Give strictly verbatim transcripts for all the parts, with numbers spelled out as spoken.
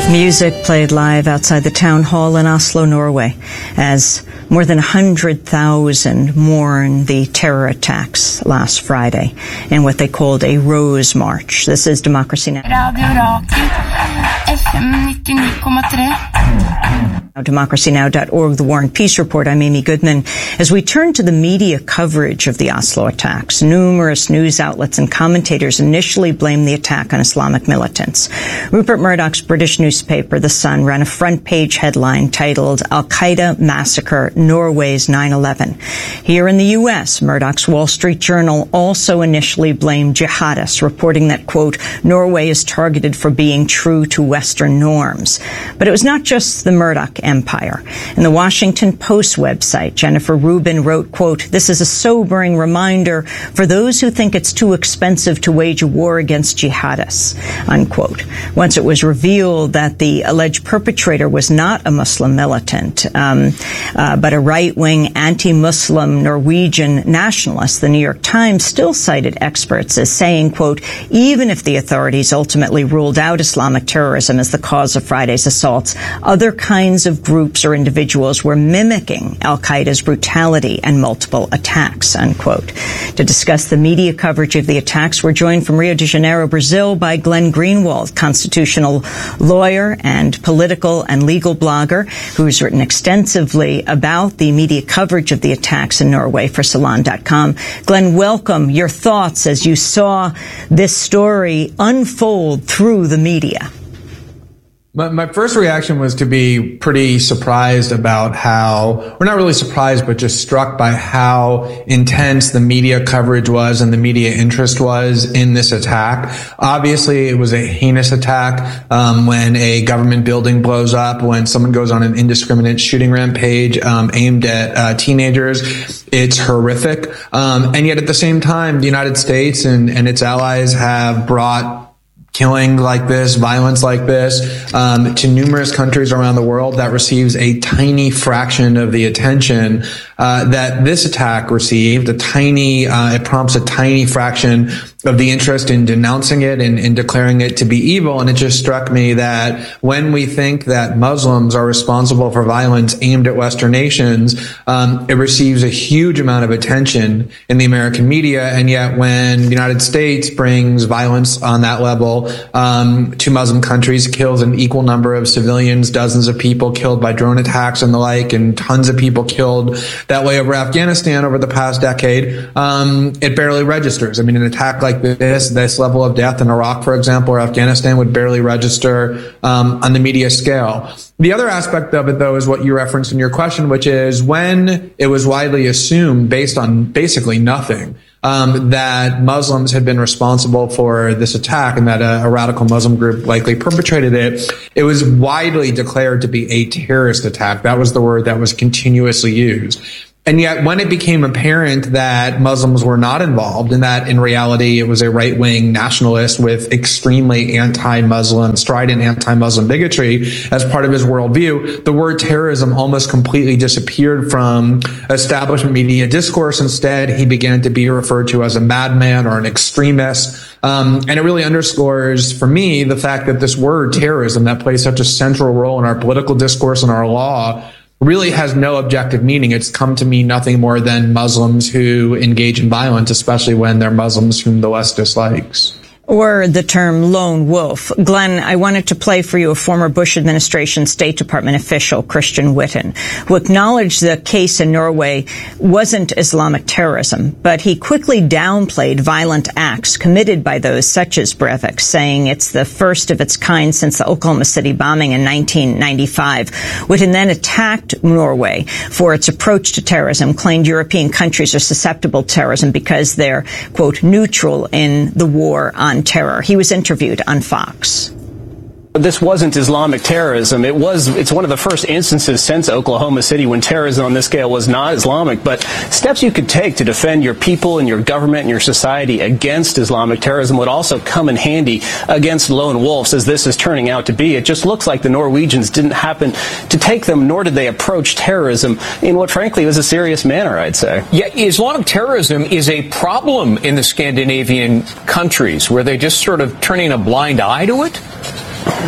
Music played live outside the town hall in Oslo, Norway, as more than one hundred thousand mourn the terror attacks last Friday in what they called a Rose March. This is Democracy Now! Radio Rakel, F M ninety-nine point three. democracy now dot org, the War and Peace Report. I'm Amy Goodman. As we turn to the media coverage of the Oslo attacks, numerous news outlets and commentators initially blamed the attack on Islamic militants. Rupert Murdoch's British newspaper, The Sun, ran a front-page headline titled Al-Qaeda Massacre, Norway's nine eleven. Here in the U S, Murdoch's Wall Street Journal also initially blamed jihadists, reporting that, quote, Norway is targeted for being true to Western norms. But it was not just the Murdoch empire. In the Washington Post website, Jennifer Rubin wrote, quote, this is a sobering reminder for those who think it's too expensive to wage a war against jihadists, unquote. Once it was revealed that the alleged perpetrator was not a Muslim militant, um, uh, but a right-wing anti-Muslim Norwegian nationalist, the New York Times still cited experts as saying, quote, even if the authorities ultimately ruled out Islamic terrorism as the cause of Friday's assaults, other kinds of groups or individuals were mimicking al-Qaeda's brutality and multiple attacks, unquote. To discuss the media coverage of the attacks, we're joined from Rio de Janeiro, Brazil, by Glenn Greenwald, constitutional lawyer and political and legal blogger who's written extensively about the media coverage of the attacks in Norway for Salon dot com. Glenn, welcome. Your thoughts as you saw this story unfold through the media. My, my first reaction was to be pretty surprised about how, we're not really surprised, but just struck by how intense the media coverage was and the media interest was in this attack. Obviously, it was a heinous attack. Um, when a government building blows up, when someone goes on an indiscriminate shooting rampage um, aimed at uh, teenagers, it's horrific. Um, and yet at the same time, the United States and, and its allies have brought killing like this, violence like this, um, to numerous countries around the world that receives a tiny fraction of the attention uh, that this attack received. A tiny, uh, it prompts a tiny fraction of the interest in denouncing it and, and declaring it to be evil. And it just struck me that when we think that Muslims are responsible for violence aimed at Western nations, um, it receives a huge amount of attention in the American media. And yet when the United States brings violence on that level um, to Muslim countries, kills an equal number of civilians, dozens of people killed by drone attacks and the like, and tons of people killed that way over Afghanistan over the past decade, um, it barely registers. I mean, an attack like this, this level of death in Iraq, for example, or Afghanistan would barely register um, on the media scale. The other aspect of it, though, is what you referenced in your question, which is when it was widely assumed, based on basically nothing, um, that Muslims had been responsible for this attack and that a, a radical Muslim group likely perpetrated it, it was widely declared to be a terrorist attack. That was the word that was continuously used. And yet when it became apparent that Muslims were not involved and that in reality it was a right-wing nationalist with extremely anti-Muslim, strident anti-Muslim bigotry as part of his worldview, the word terrorism almost completely disappeared from establishment media discourse. Instead, he began to be referred to as a madman or an extremist. Um, and it really underscores for me the fact that this word terrorism that plays such a central role in our political discourse and our law really has no objective meaning. It's come to mean nothing more than Muslims who engage in violence, especially when they're Muslims whom the West dislikes. Or the term lone wolf. Glenn, I wanted to play for you a former Bush administration State Department official, Christian Whitten, who acknowledged the case in Norway wasn't Islamic terrorism, but he quickly downplayed violent acts committed by those such as Breivik, saying it's the first of its kind since the Oklahoma City bombing in nineteen ninety-five. Whitten then attacked Norway for its approach to terrorism, claimed European countries are susceptible to terrorism because they're, quote, neutral in the war on terror. He was interviewed on Fox. This wasn't Islamic terrorism. It was, it's one of the first instances since Oklahoma City when terrorism on this scale was not Islamic. But steps you could take to defend your people and your government and your society against Islamic terrorism would also come in handy against lone wolves, as this is turning out to be. It just looks like the Norwegians didn't happen to take them, nor did they approach terrorism in what, frankly, was a serious manner, I'd say. Yeah, Islamic terrorism is a problem in the Scandinavian countries. Were they just sort of turning a blind eye to it?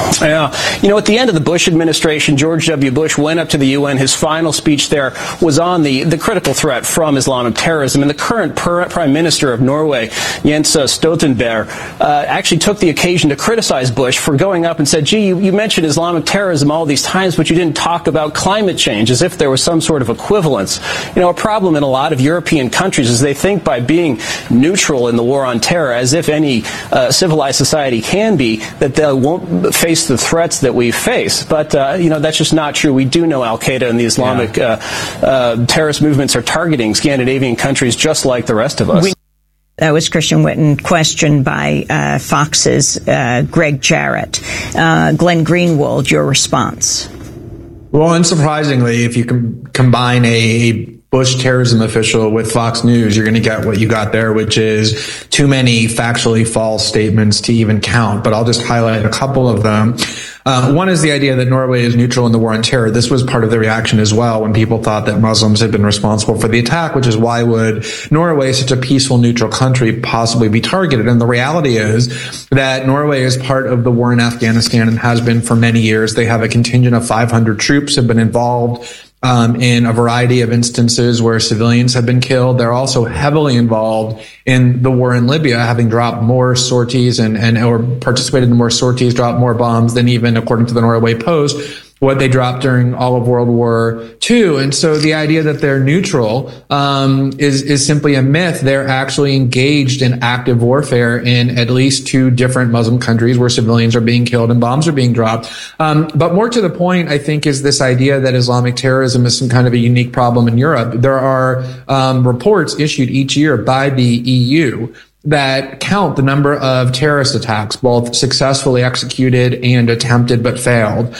Yeah. You know, at the end of the Bush administration, George W. Bush went up to the U N. His final speech there was on the, the critical threat from Islamic terrorism. And the current per- Prime Minister of Norway, Jens Stoltenberg, uh, actually took the occasion to criticize Bush for going up and said, gee, you, you mentioned Islamic terrorism all these times, but you didn't talk about climate change, as if there was some sort of equivalence. You know, a problem in a lot of European countries is they think by being neutral in the war on terror, as if any uh, civilized society can be, that they won't face the threats that we face. But, uh, you know, that's just not true. We do know Al-Qaeda and the Islamic yeah. uh, uh, terrorist movements are targeting Scandinavian countries just like the rest of us. We- That was Christian Whitten, questioned by uh, Fox's uh, Greg Jarrett. Uh, Glenn Greenwald, your response? Well, unsurprisingly, if you com- combine a, a Bush terrorism official with Fox News, you're going to get what you got there, which is too many factually false statements to even count. But I'll just highlight a couple of them. Uh, one is the idea that Norway is neutral in the war on terror. This was part of the reaction as well when people thought that Muslims had been responsible for the attack, which is why would Norway, such a peaceful, neutral country, possibly be targeted? And the reality is that Norway is part of the war in Afghanistan and has been for many years. They have a contingent of five hundred troops have been involved Um, in a variety of instances where civilians have been killed. They're also heavily involved in the war in Libya, having dropped more sorties and, and or participated in more sorties, dropped more bombs than even, according to the Norway Post, what they dropped during all of World War Two. And so the idea that they're neutral um is is simply a myth. They're actually engaged in active warfare in at least two different Muslim countries where civilians are being killed and bombs are being dropped. Um but more to the point, I think, is this idea that Islamic terrorism is some kind of a unique problem in Europe. There are um reports issued each year by the E U that count the number of terrorist attacks, both successfully executed and attempted but failed.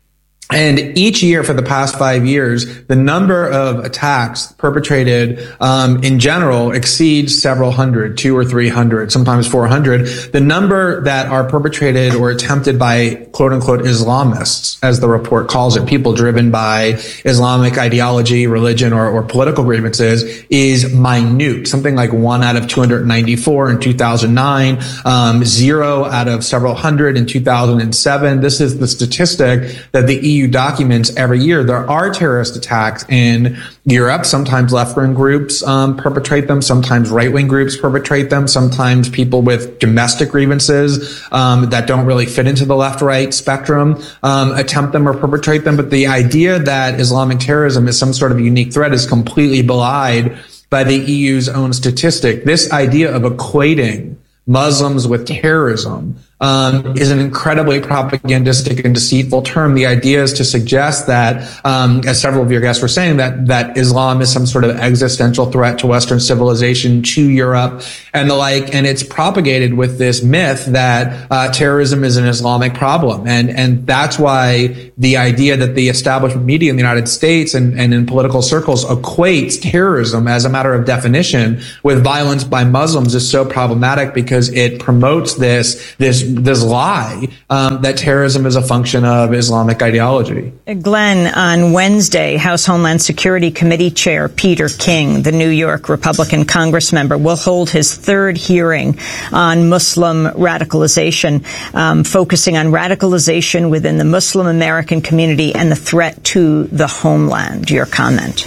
And each year for the past five years, the number of attacks perpetrated um, in general exceeds several hundred, two or three hundred, sometimes four hundred. The number that are perpetrated or attempted by quote-unquote Islamists, as the report calls it, people driven by Islamic ideology, religion, or, or political grievances, is minute. Something like one out of two hundred ninety-four in two thousand nine, um, zero out of several hundred in two thousand seven. This is the statistic that the E U documents every year. There are terrorist attacks in Europe. Sometimes left-wing groups um, perpetrate them. Sometimes right-wing groups perpetrate them. Sometimes people with domestic grievances um, that don't really fit into the left-right spectrum um, attempt them or perpetrate them. But the idea that Islamic terrorism is some sort of unique threat is completely belied by the E U's own statistic. This idea of equating Muslims with terrorism um, is an incredibly propagandistic and deceitful term. The idea is to suggest that, um, as several of your guests were saying, that that Islam is some sort of existential threat to Western civilization, to Europe, and the like. And it's propagated with this myth that uh, terrorism is an Islamic problem, and and that's why the idea that the establishment media in the United States and, and in political circles equates terrorism as a matter of definition with violence by Muslims is so problematic, because it promotes this this this lie um, that terrorism is a function of Islamic ideology. Glenn, on Wednesday, House Homeland Security Committee Chair Peter King, the New York Republican Congress member, will hold his third hearing on Muslim radicalization, um, focusing on radicalization within the Muslim American community and the threat to the homeland. Your comment?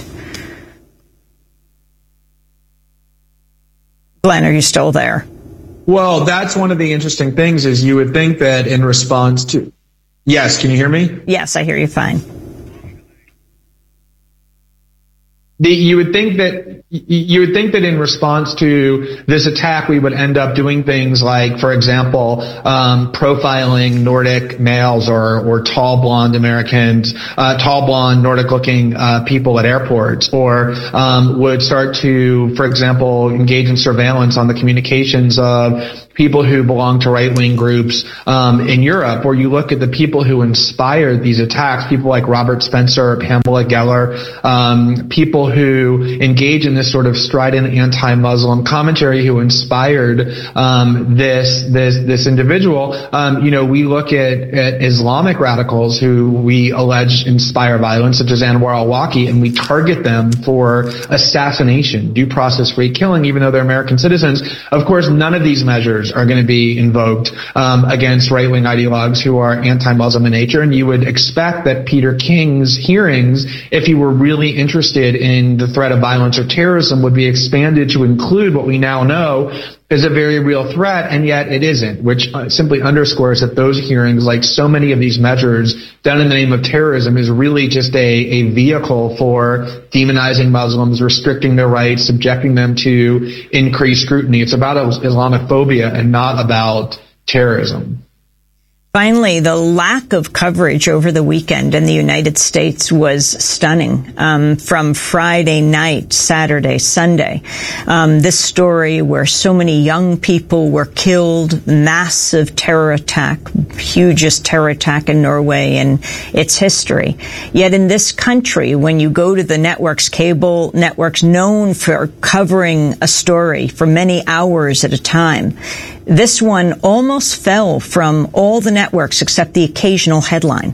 Glenn, are you still there? Well, that's one of the interesting things, is you would think that in response to... Yes, can you hear me? Yes, I hear you fine. The, you would think that you would think that in response to this attack, we would end up doing things like, for example, um, profiling Nordic males or or tall blonde Americans, uh, tall blonde Nordic-looking uh, people at airports, or um, would start to, for example, engage in surveillance on the communications of people who belong to right-wing groups um, in Europe. Or you look at the people who inspired these attacks, people like Robert Spencer or Pamela Geller, um, people who engage in this sort of strident anti-Muslim commentary, who inspired um, this this this individual. Um, you know, we look at, at Islamic radicals who we allege inspire violence, such as Anwar al-Awlaki, and we target them for assassination, due process-free killing, even though they're American citizens. Of course, none of these measures procedures are going to be invoked um, against right-wing ideologues who are anti-Muslim in nature. And you would expect that Peter King's hearings, if he were really interested in the threat of violence or terrorism, would be expanded to include what we now know is a very real threat, and yet it isn't, which uh, simply underscores that those hearings, like so many of these measures done in the name of terrorism, is really just a, a vehicle for demonizing Muslims, restricting their rights, subjecting them to increased scrutiny. It's about Islamophobia and not about terrorism. Finally, the lack of coverage over the weekend in the United States was stunning. Um, from Friday night, Saturday, Sunday, um, this story where so many young people were killed, massive terror attack, hugest terror attack in Norway in its history. Yet in this country, when you go to the networks, cable networks known for covering a story for many hours at a time, this one almost fell from all the networks except the occasional headline.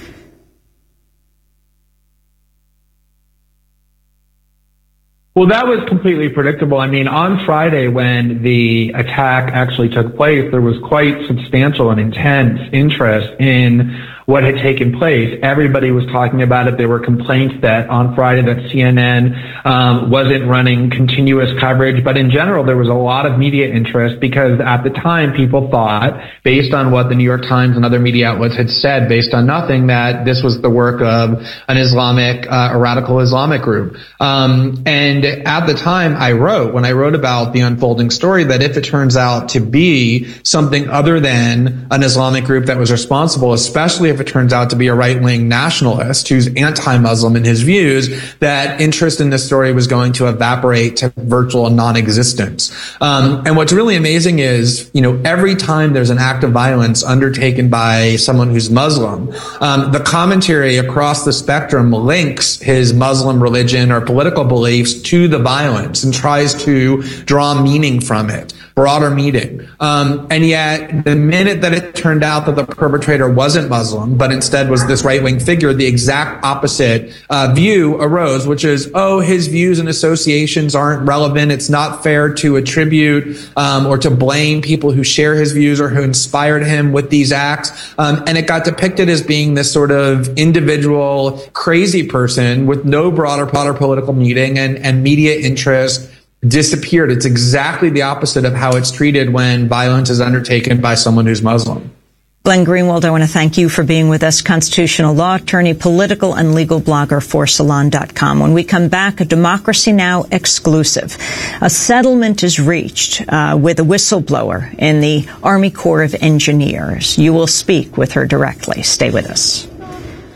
Well, that was completely predictable. I mean, on Friday when the attack actually took place, there was quite substantial and intense interest in what had taken place. Everybody was talking about it. There were complaints that on Friday that C N N um, wasn't running continuous coverage. But in general, there was a lot of media interest because at the time people thought, based on what the New York Times and other media outlets had said, based on nothing, that this was the work of an Islamic, uh, a radical Islamic group. Um, and at the time I wrote, when I wrote about the unfolding story, that if it turns out to be something other than an Islamic group that was responsible, especially if it turns out to be a right-wing nationalist who's anti-Muslim in his views, that interest in this story was going to evaporate to virtual non-existence. Um, and what's really amazing is, you know, every time there's an act of violence undertaken by someone who's Muslim, um, the commentary across the spectrum links his Muslim religion or political beliefs to the violence and tries to draw meaning from it, broader meaning. Um, and yet, the minute that it turned out that the perpetrator wasn't Muslim, but instead was this right-wing figure, the exact opposite uh, view arose, which is, oh, his views and associations aren't relevant. It's not fair to attribute um, or to blame people who share his views or who inspired him with these acts. Um, and it got depicted as being this sort of individual crazy person with no broader, broader political meaning and, and media interest disappeared. It's exactly the opposite of how it's treated when violence is undertaken by someone who's Muslim. Glenn Greenwald, I want to thank you for being with us, constitutional law attorney, political and legal blogger for Salon dot com. When we come back, a Democracy Now! Exclusive. A settlement is reached uh, with a whistleblower in the Army Corps of Engineers. You will speak with her directly. Stay with us.